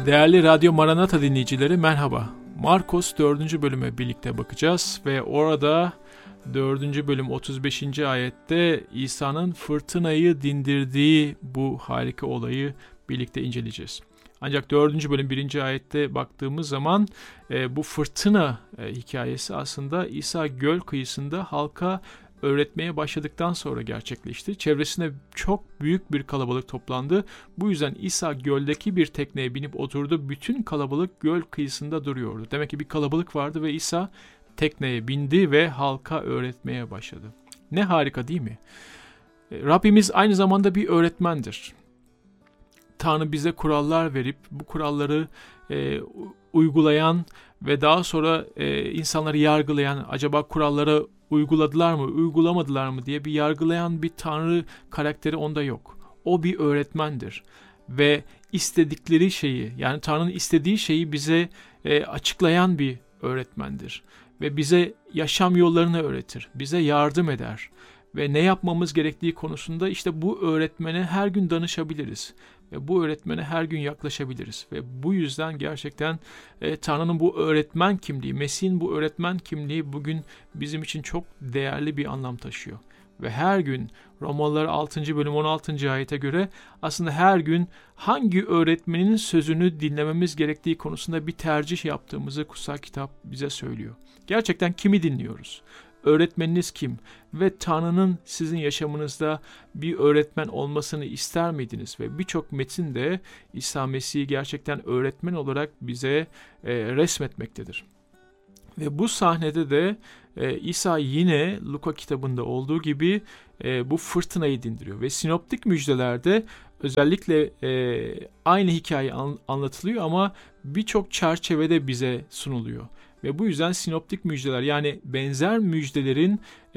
Değerli Radyo Maranatha dinleyicileri merhaba. Markos 4. bölüme birlikte bakacağız ve orada 4. bölüm 35. ayette İsa'nın fırtınayı dindirdiği bu harika olayı birlikte inceleyeceğiz. Ancak 4. bölüm 1. ayette baktığımız zaman bu fırtına hikayesi aslında İsa göl kıyısında halka öğretmeye başladıktan sonra gerçekleşti. Çevresine çok büyük bir kalabalık toplandı. Bu yüzden İsa göldeki bir tekneye binip oturdu. Bütün kalabalık göl kıyısında duruyordu. Demek ki bir kalabalık vardı ve İsa tekneye bindi ve halka öğretmeye başladı. Ne harika değil mi? Rabbimiz aynı zamanda bir öğretmendir. Tanrı bize kurallar verip bu kuralları uygulayan ve daha sonra insanları yargılayan, acaba kurallara uyguladılar mı, uygulamadılar mı diye bir yargılayan bir Tanrı karakteri onda yok. O bir öğretmendir ve istedikleri şeyi, yani Tanrı'nın istediği şeyi bize açıklayan bir öğretmendir. Ve bize yaşam yollarını öğretir, bize yardım eder ve ne yapmamız gerektiği konusunda işte bu öğretmene her gün danışabiliriz. Ve bu öğretmene her gün yaklaşabiliriz. Ve bu yüzden gerçekten Tanrı'nın bu öğretmen kimliği, Mesih'in bu öğretmen kimliği bugün bizim için çok değerli bir anlam taşıyor. Ve her gün Romalılar 6. bölüm 16. ayete göre aslında her gün hangi öğretmenin sözünü dinlememiz gerektiği konusunda bir tercih yaptığımızı kutsal kitap bize söylüyor. Gerçekten kimi dinliyoruz? Öğretmeniniz kim? Ve Tanrı'nın sizin yaşamınızda bir öğretmen olmasını ister miydiniz? Ve birçok metin de İsa Mesih'i gerçekten öğretmen olarak bize resmetmektedir. Ve bu sahnede de İsa yine Luka kitabında olduğu gibi bu fırtınayı dindiriyor. Ve sinoptik müjdelerde özellikle aynı hikaye anlatılıyor ama birçok çerçevede bize sunuluyor. Ve bu yüzden sinoptik müjdeler, yani benzer müjdelerin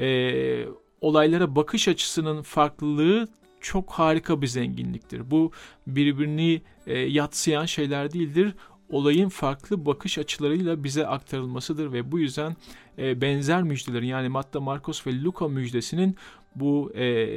olaylara bakış açısının farklılığı çok harika bir zenginliktir. Bu birbirini yadsıyan şeyler değildir. Olayın farklı bakış açılarıyla bize aktarılmasıdır ve bu yüzden benzer müjdelerin, yani Matta, Markos ve Luka müjdesinin bu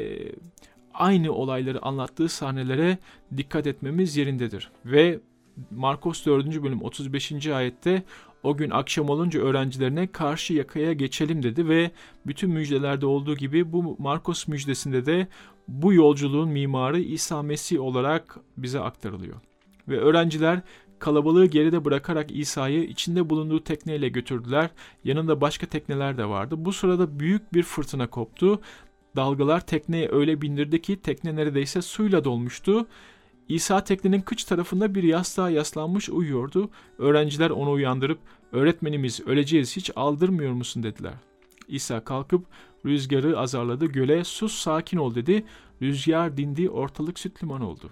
aynı olayları anlattığı sahnelere dikkat etmemiz yerindedir. Ve Markos 4. bölüm 35. ayette o gün akşam olunca öğrencilerine karşı yakaya geçelim dedi ve bütün müjdelerde olduğu gibi bu Markos müjdesinde de bu yolculuğun mimarı İsa Mesih olarak bize aktarılıyor. Ve öğrenciler kalabalığı geride bırakarak İsa'yı içinde bulunduğu tekneyle götürdüler. Yanında başka tekneler de vardı. Bu sırada büyük bir fırtına koptu. Dalgalar tekneye öyle bindirdi ki tekne neredeyse suyla dolmuştu. İsa teknenin kıç tarafında bir yastığa yaslanmış uyuyordu. Öğrenciler onu uyandırıp "Öğretmenimiz, öleceğiz, hiç aldırmıyor musun?" dediler. İsa kalkıp rüzgarı azarladı. "Göle sus, sakin ol" dedi. Rüzgar dindi, ortalık süt liman oldu.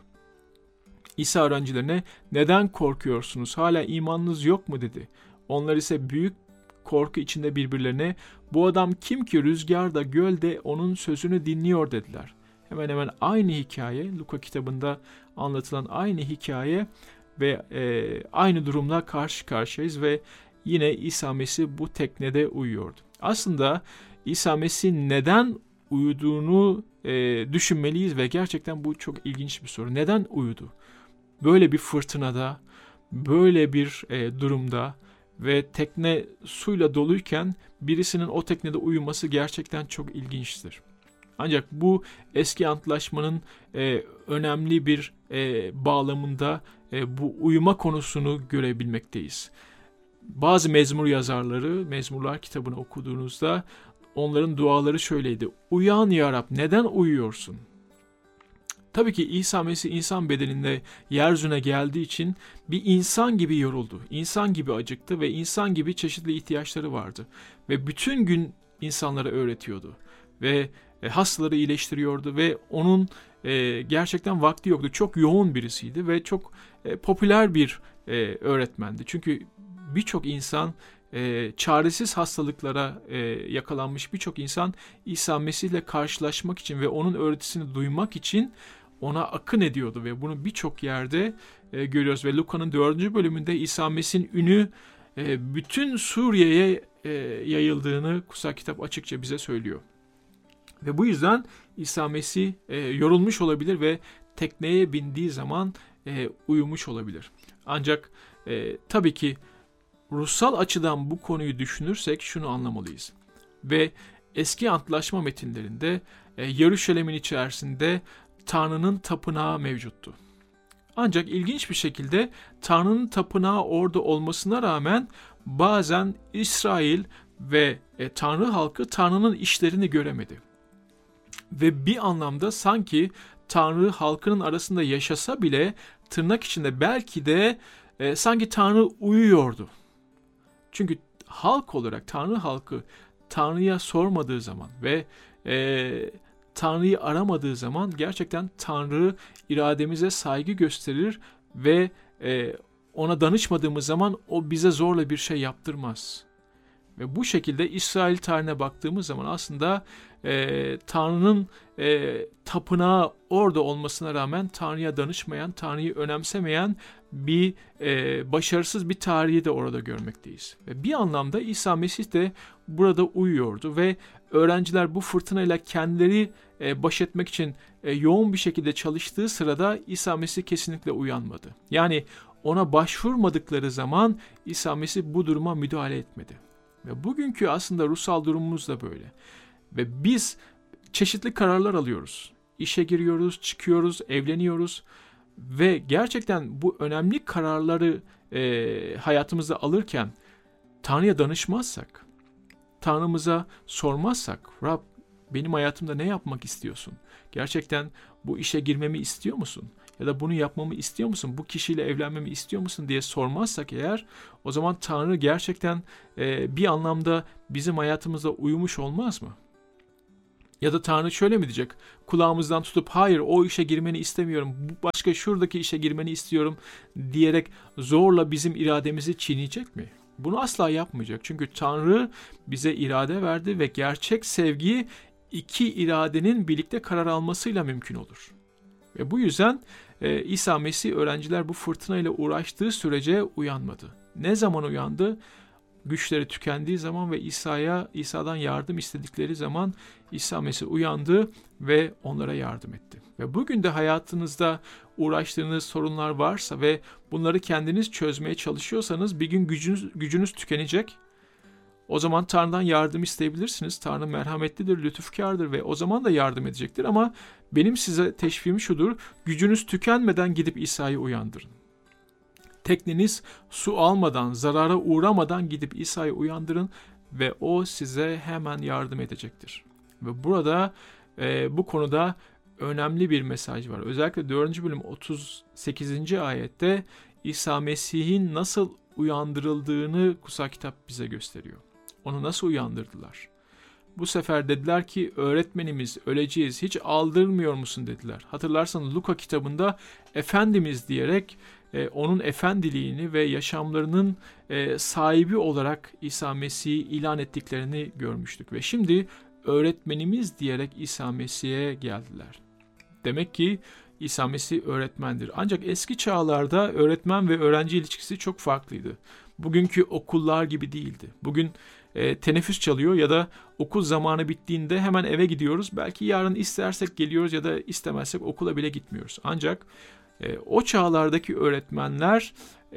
İsa öğrencilerine "Neden korkuyorsunuz? Hala imanınız yok mu?" dedi. Onlar ise büyük korku içinde birbirlerine "Bu adam kim ki rüzgar da göl de onun sözünü dinliyor?" dediler. Hemen hemen aynı hikaye, Luka kitabında anlatılan aynı hikaye ve aynı durumla karşı karşıyayız ve yine İsa Mesih bu teknede uyuyordu. Aslında İsa Mesih neden uyuduğunu düşünmeliyiz ve gerçekten bu çok ilginç bir soru. Neden uyudu? Böyle bir fırtınada, böyle bir durumda ve tekne suyla doluyken birisinin o teknede uyuması gerçekten çok ilginçtir. Ancak bu eski antlaşmanın önemli bir bağlamında bu uyuma konusunu görebilmekteyiz. Bazı mezmur yazarları, Mezmurlar kitabını okuduğunuzda onların duaları şöyleydi: "Uyan ya Rab, neden uyuyorsun?" Tabii ki İsa Mesih insan bedeninde yeryüzüne geldiği için bir insan gibi yoruldu, insan gibi acıktı ve insan gibi çeşitli ihtiyaçları vardı. Ve bütün gün insanlara öğretiyordu ve hastaları iyileştiriyordu ve onun gerçekten vakti yoktu. Çok yoğun birisiydi ve çok popüler bir öğretmendi. Çünkü birçok insan, çaresiz hastalıklara yakalanmış birçok insan İsa Mesih'le karşılaşmak için ve onun öğretisini duymak için ona akın ediyordu ve bunu birçok yerde görüyoruz. Ve Luka'nın 4. bölümünde İsa Mesih'in ünü bütün Suriye'ye yayıldığını kutsal kitap açıkça bize söylüyor. Ve bu yüzden İsa Mesih yorulmuş olabilir ve tekneye bindiği zaman uyumuş olabilir. Ancak tabii ki ruhsal açıdan bu konuyu düşünürsek şunu anlamalıyız. Ve eski antlaşma metinlerinde Yeruşalim'in içerisinde Tanrı'nın tapınağı mevcuttu. Ancak ilginç bir şekilde Tanrı'nın tapınağı orada olmasına rağmen bazen İsrail ve Tanrı halkı Tanrı'nın işlerini göremedi. Ve bir anlamda sanki Tanrı halkının arasında yaşasa bile tırnak içinde belki de sanki Tanrı uyuyordu. Çünkü halk olarak Tanrı halkı Tanrı'ya sormadığı zaman ve Tanrı'yı aramadığı zaman gerçekten Tanrı irademize saygı gösterir ve ona danışmadığımız zaman o bize zorla bir şey yaptırmaz. Ve bu şekilde İsrail tarihine baktığımız zaman aslında Tanrı'nın tapınağı orada olmasına rağmen Tanrı'ya danışmayan, Tanrı'yı önemsemeyen bir başarısız bir tarihi de orada görmekteyiz. Ve bir anlamda İsa Mesih de burada uyuyordu ve öğrenciler bu fırtınayla kendileri baş etmek için yoğun bir şekilde çalıştığı sırada İsa Mesih kesinlikle uyanmadı. Yani ona başvurmadıkları zaman İsa Mesih bu duruma müdahale etmedi. Ve bugünkü aslında ruhsal durumumuz da böyle. Ve biz çeşitli kararlar alıyoruz. İşe giriyoruz, çıkıyoruz, evleniyoruz. Ve gerçekten bu önemli kararları hayatımızda alırken Tanrı'ya danışmazsak, Tanrımıza sormazsak, Rab benim hayatımda ne yapmak istiyorsun? Gerçekten bu işe girmemi istiyor musun? Ya da bunu yapmamı istiyor musun? Bu kişiyle evlenmemi istiyor musun diye sormazsak eğer, o zaman Tanrı gerçekten bir anlamda bizim hayatımızda uyumuş olmaz mı? Ya da Tanrı şöyle mi diyecek? Kulağımızdan tutup hayır o işe girmeni istemiyorum, başka şuradaki işe girmeni istiyorum diyerek zorla bizim irademizi çiğneyecek mi? Bunu asla yapmayacak. Çünkü Tanrı bize irade verdi ve gerçek sevgi iki iradenin birlikte karar almasıyla mümkün olur. Ve bu yüzden İsa Mesih öğrenciler bu fırtınayla uğraştığı sürece uyanmadı. Ne zaman uyandı? Güçleri tükendiği zaman ve İsa'dan yardım istedikleri zaman İsa Mesih uyandı ve onlara yardım etti. Ve bugün de hayatınızda uğraştığınız sorunlar varsa ve bunları kendiniz çözmeye çalışıyorsanız bir gün gücünüz tükenecek. O zaman Tanrı'dan yardım isteyebilirsiniz. Tanrı merhametlidir, lütufkardır ve o zaman da yardım edecektir. Ama benim size teşviğim şudur: gücünüz tükenmeden gidip İsa'yı uyandırın. Tekneniz su almadan, zarara uğramadan gidip İsa'yı uyandırın ve o size hemen yardım edecektir. Ve burada bu konuda önemli bir mesaj var. Özellikle 4. bölüm 38. ayette İsa Mesih'in nasıl uyandırıldığını kutsal kitap bize gösteriyor. Onu nasıl uyandırdılar? Bu sefer dediler ki öğretmenimiz öleceğiz, hiç aldırmıyor musun dediler. Hatırlarsanız Luka kitabında Efendimiz diyerek onun efendiliğini ve yaşamlarının sahibi olarak İsa Mesih'i ilan ettiklerini görmüştük. Ve şimdi öğretmenimiz diyerek İsa Mesih'e geldiler. Demek ki İsa Mesih öğretmendir. Ancak eski çağlarda öğretmen ve öğrenci ilişkisi çok farklıydı. Bugünkü okullar gibi değildi. Bugün teneffüs çalıyor ya da okul zamanı bittiğinde hemen eve gidiyoruz. Belki yarın istersek geliyoruz ya da istemezsek okula bile gitmiyoruz. Ancak o çağlardaki öğretmenler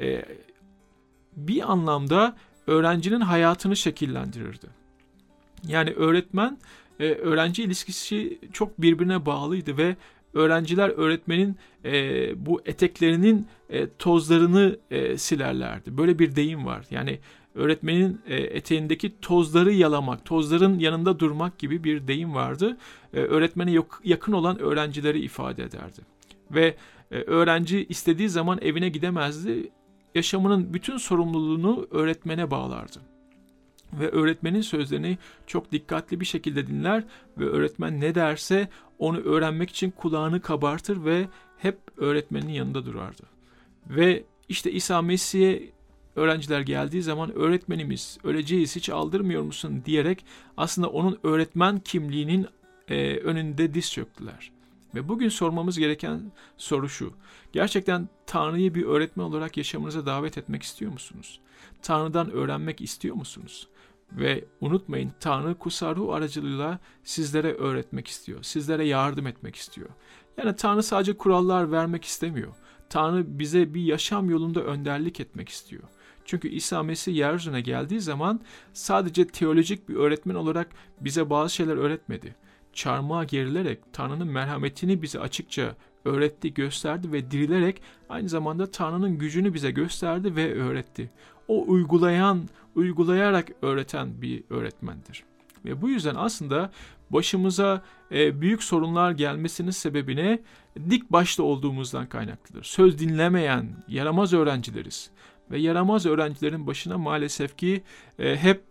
bir anlamda öğrencinin hayatını şekillendirirdi. Yani öğretmen öğrenci ilişkisi çok birbirine bağlıydı ve öğrenciler öğretmenin bu eteklerinin tozlarını silerlerdi. Böyle bir deyim var. Yani öğretmenin eteğindeki tozları yalamak, tozların yanında durmak gibi bir deyim vardı. Öğretmene yakın olan öğrencileri ifade ederdi. Ve öğrenci istediği zaman evine gidemezdi. Yaşamının bütün sorumluluğunu öğretmene bağlardı. Ve öğretmenin sözlerini çok dikkatli bir şekilde dinler ve öğretmen ne derse onu öğrenmek için kulağını kabartır ve hep öğretmenin yanında durardı. Ve işte İsa Mesih'e öğrenciler geldiği zaman öğretmenimiz öleceğiz hiç aldırmıyor musun diyerek aslında onun öğretmen kimliğinin önünde diz çöktüler. Ve bugün sormamız gereken soru şu: gerçekten Tanrı'yı bir öğretmen olarak yaşamınıza davet etmek istiyor musunuz? Tanrı'dan öğrenmek istiyor musunuz? Ve unutmayın, Tanrı kutsal ruh aracılığıyla sizlere öğretmek istiyor. Sizlere yardım etmek istiyor. Yani Tanrı sadece kurallar vermek istemiyor. Tanrı bize bir yaşam yolunda önderlik etmek istiyor. Çünkü İsa Mesih yeryüzüne geldiği zaman sadece teolojik bir öğretmen olarak bize bazı şeyler öğretmedi. Çarmıha gerilerek Tanrı'nın merhametini bize açıkça öğretti, gösterdi ve dirilerek aynı zamanda Tanrı'nın gücünü bize gösterdi ve öğretti. O uygulayarak öğreten bir öğretmendir. Ve bu yüzden aslında başımıza büyük sorunlar gelmesinin sebebine dik başta olduğumuzdan kaynaklıdır. Söz dinlemeyen, yaramaz öğrencileriz. Ve yaramaz öğrencilerin başına maalesef ki hep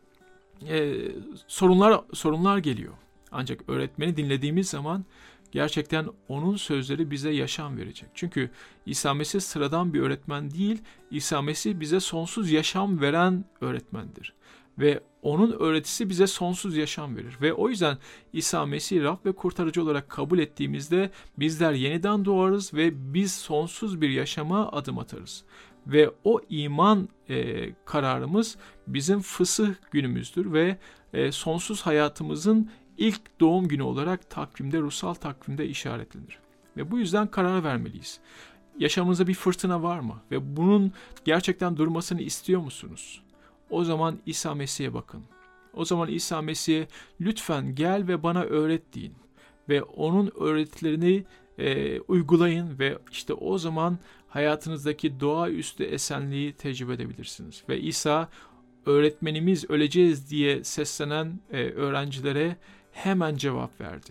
sorunlar geliyor. Ancak öğretmeni dinlediğimiz zaman gerçekten onun sözleri bize yaşam verecek. Çünkü İsa Mesih sıradan bir öğretmen değil, İsa Mesih bize sonsuz yaşam veren öğretmendir. Ve onun öğretisi bize sonsuz yaşam verir. Ve o yüzden İsa Mesih'i Rab ve kurtarıcı olarak kabul ettiğimizde bizler yeniden doğarız ve biz sonsuz bir yaşama adım atarız. Ve o iman kararımız bizim fısıh günümüzdür ve sonsuz hayatımızın ilk doğum günü olarak takvimde, ruhsal takvimde işaretlenir. Ve bu yüzden karar vermeliyiz. Yaşamınızda bir fırtına var mı? Ve bunun gerçekten durmasını istiyor musunuz? O zaman İsa Mesih'e bakın. O zaman İsa Mesih'e lütfen gel ve bana öğret deyin. Ve onun öğretilerini uygulayın ve işte o zaman hayatınızdaki doğaüstü esenliği tecrübe edebilirsiniz. Ve İsa öğretmenimiz öleceğiz diye seslenen öğrencilere hemen cevap verdi.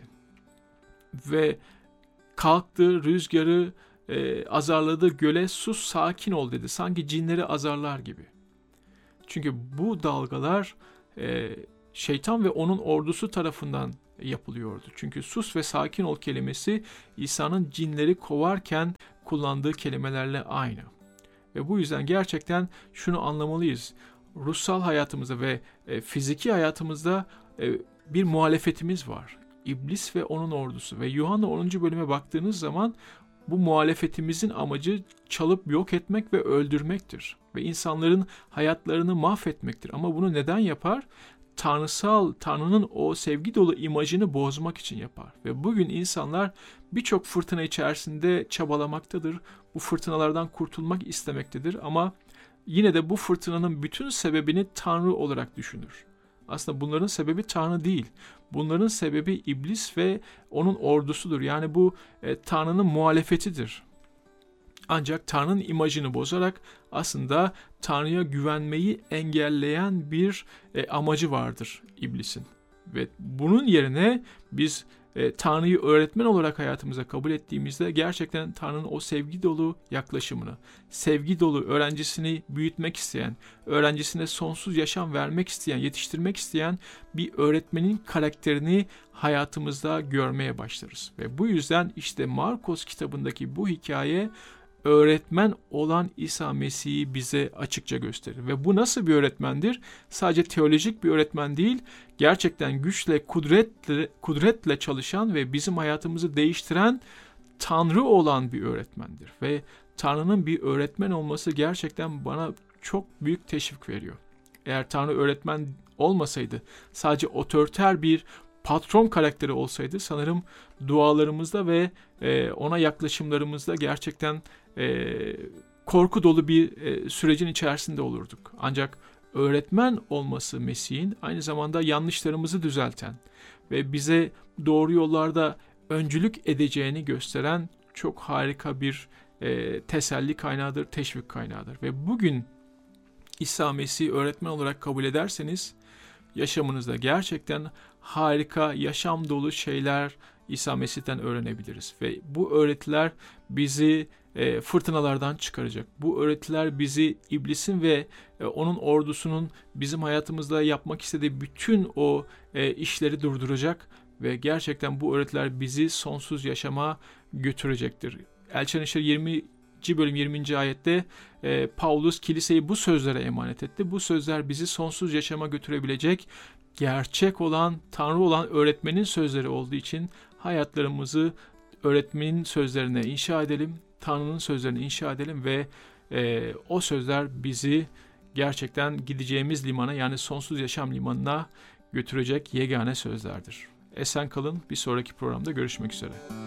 Ve kalktı, rüzgarı azarladı, göle sus, sakin ol dedi. Sanki cinleri azarlar gibi. Çünkü bu dalgalar şeytan ve onun ordusu tarafından yapılıyordu. Çünkü sus ve sakin ol kelimesi İsa'nın cinleri kovarken kullandığı kelimelerle aynı. Ve bu yüzden gerçekten şunu anlamalıyız. Ruhsal hayatımızda ve fiziki hayatımızda bir muhalefetimiz var. İblis ve onun ordusu. Ve Yuhanna 10. bölüme baktığınız zaman bu muhalefetimizin amacı çalıp yok etmek ve öldürmektir. Ve insanların hayatlarını mahvetmektir. Ama bunu neden yapar? Tanrı'nın o sevgi dolu imajını bozmak için yapar. Ve bugün insanlar birçok fırtına içerisinde çabalamaktadır. Bu fırtınalardan kurtulmak istemektedir. Ama yine de bu fırtınanın bütün sebebini Tanrı olarak düşünür. Aslında bunların sebebi Tanrı değil. Bunların sebebi iblis ve onun ordusudur. Yani bu Tanrı'nın muhalefetidir. Ancak Tanrı'nın imajını bozarak aslında Tanrı'ya güvenmeyi engelleyen bir amacı vardır iblisin. Ve bunun yerine biz Tanrı'yı öğretmen olarak hayatımıza kabul ettiğimizde gerçekten Tanrı'nın o sevgi dolu yaklaşımını, sevgi dolu öğrencisini büyütmek isteyen, öğrencisine sonsuz yaşam vermek isteyen, yetiştirmek isteyen bir öğretmenin karakterini hayatımızda görmeye başlarız. Ve bu yüzden işte Markos kitabındaki bu hikaye öğretmen olan İsa Mesih'i bize açıkça gösterir. Ve bu nasıl bir öğretmendir? Sadece teolojik bir öğretmen değil, gerçekten güçle, kudretle çalışan ve bizim hayatımızı değiştiren Tanrı olan bir öğretmendir. Ve Tanrı'nın bir öğretmen olması gerçekten bana çok büyük teşvik veriyor. Eğer Tanrı öğretmen olmasaydı, sadece otoriter bir patron karakteri olsaydı sanırım dualarımızda ve ona yaklaşımlarımızda gerçekten korku dolu bir sürecin içerisinde olurduk. Ancak öğretmen olması Mesih'in aynı zamanda yanlışlarımızı düzelten ve bize doğru yollarda öncülük edeceğini gösteren çok harika bir teselli kaynağıdır, teşvik kaynağıdır. Ve bugün İsa Mesih'i öğretmen olarak kabul ederseniz yaşamınızda gerçekten harika, yaşam dolu şeyler İsa Mesih'ten öğrenebiliriz. Ve bu öğretiler bizi fırtınalardan çıkaracak. Bu öğretiler bizi iblisin ve onun ordusunun bizim hayatımızda yapmak istediği bütün o işleri durduracak ve gerçekten bu öğretiler bizi sonsuz yaşama götürecektir. Elçilerin İşleri 20. bölüm 20. ayette Paulus kiliseyi bu sözlere emanet etti. Bu sözler bizi sonsuz yaşama götürebilecek gerçek olan, Tanrı olan öğretmenin sözleri olduğu için hayatlarımızı öğretmenin sözlerine inşa edelim, Tanrı'nın sözlerine inşa edelim ve o sözler bizi gerçekten gideceğimiz limana, yani sonsuz yaşam limanına götürecek yegane sözlerdir. Esen kalın, bir sonraki programda görüşmek üzere.